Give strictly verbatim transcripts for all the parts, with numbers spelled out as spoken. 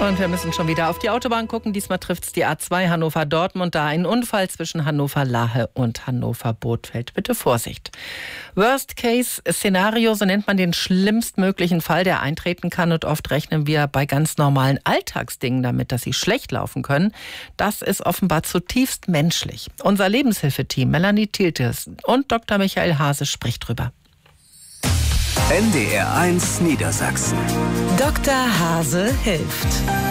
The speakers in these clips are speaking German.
Und wir müssen schon wieder auf die Autobahn gucken. Diesmal trifft es die A zwei Hannover-Dortmund. Da ein Unfall zwischen Hannover-Lahe und Hannover-Bothfeld. Bitte Vorsicht. Worst-Case-Szenario, so nennt man den schlimmstmöglichen Fall, der eintreten kann. Und oft rechnen wir bei ganz normalen Alltagsdingen damit, dass sie schlecht laufen können. Das ist offenbar zutiefst menschlich. Unser Lebenshilfeteam Melanie Tiltes und Doktor Michael Hase spricht drüber. N D R eins Niedersachsen. Doktor Hase hilft.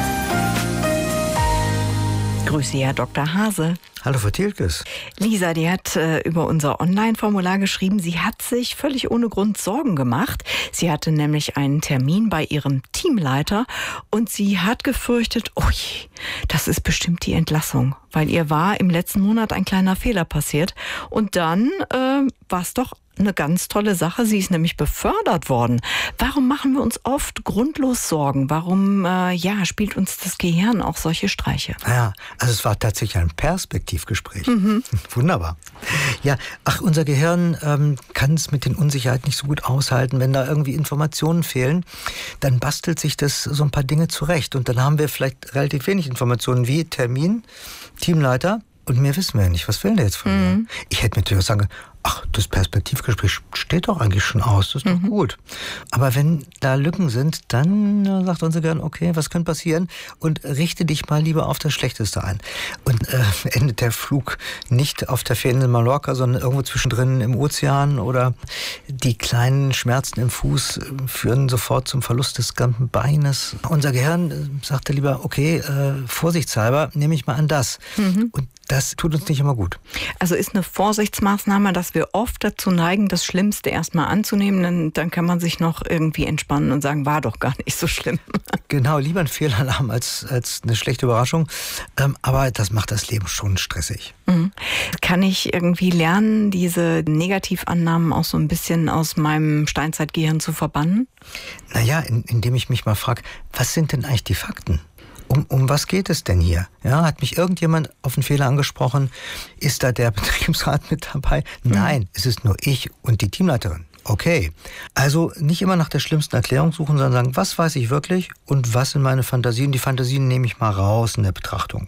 Grüße, Herr Doktor Hase. Hallo, Frau Tilkes. Lisa, die hat äh, über unser Online-Formular geschrieben, sie hat sich völlig ohne Grund Sorgen gemacht. Sie hatte nämlich einen Termin bei ihrem Teamleiter und sie hat gefürchtet, oh je, das ist bestimmt die Entlassung, weil ihr war im letzten Monat ein kleiner Fehler passiert. Und dann äh, war es doch eine ganz tolle Sache. Sie ist nämlich befördert worden. Warum machen wir uns oft grundlos Sorgen? Warum äh, ja, spielt uns das Gehirn auch solche Streiche? Naja, also es war tatsächlich ein Perspektivgespräch. Mhm. Wunderbar. Ja, ach, unser Gehirn ähm, kann es mit den Unsicherheiten nicht so gut aushalten. Wenn da irgendwie Informationen fehlen, dann bastelt sich das so ein paar Dinge zurecht. Und dann haben wir vielleicht relativ wenig Informationen wie Termin, Teamleiter. Und mehr wissen wir ja nicht. Was will der jetzt von mir? Mhm. Ich hätte natürlich auch sagen, ach, das Perspektivgespräch steht doch eigentlich schon aus, das ist doch mhm. gut. Aber wenn da Lücken sind, dann äh, sagt unser Gehirn, okay, was könnte passieren? Und richte dich mal lieber auf das Schlechteste ein. Und äh, endet der Flug nicht auf der fehlenden Mallorca, sondern irgendwo zwischendrin im Ozean oder die kleinen Schmerzen im Fuß äh, führen sofort zum Verlust des ganzen Beines. Unser Gehirn äh, sagte lieber, okay, äh, vorsichtshalber nehme ich mal an das. Mhm. Und das tut uns nicht immer gut. Also ist eine Vorsichtsmaßnahme, dass wir oft dazu neigen, das Schlimmste erstmal anzunehmen, dann, dann kann man sich noch irgendwie entspannen und sagen, war doch gar nicht so schlimm. Genau, lieber ein Fehlalarm als, als eine schlechte Überraschung. Ähm, aber das macht das Leben schon stressig. Mhm. Kann ich irgendwie lernen, diese Negativannahmen auch so ein bisschen aus meinem Steinzeitgehirn zu verbannen? Naja, in, indem ich mich mal frage, was sind denn eigentlich die Fakten? Um, um was geht es denn hier? Ja, hat mich irgendjemand auf einen Fehler angesprochen? Ist da der Betriebsrat mit dabei? Mhm. Nein, es ist nur ich und die Teamleiterin. Okay, also nicht immer nach der schlimmsten Erklärung suchen, sondern sagen, was weiß ich wirklich und was sind meine Fantasien? Die Fantasien nehme ich mal raus in der Betrachtung.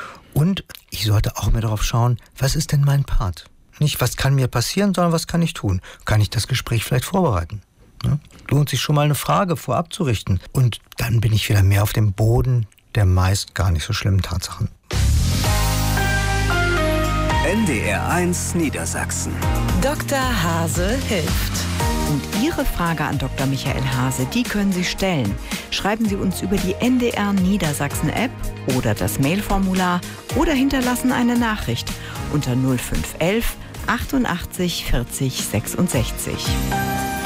Und ich sollte auch mehr darauf schauen, was ist denn mein Part? Nicht, was kann mir passieren, sondern was kann ich tun? Kann ich das Gespräch vielleicht vorbereiten? Ja? Lohnt sich schon mal eine Frage vorab zu richten. Und dann bin ich wieder mehr auf dem Boden der meist gar nicht so schlimmen Tatsachen. N D R eins Niedersachsen. Doktor Hase hilft. Und Ihre Frage an Doktor Michael Hase, die können Sie stellen. Schreiben Sie uns über die N D R Niedersachsen App oder das Mailformular oder hinterlassen eine Nachricht unter null fünf eins eins achtundachtzig vierzig sechsundsechzig.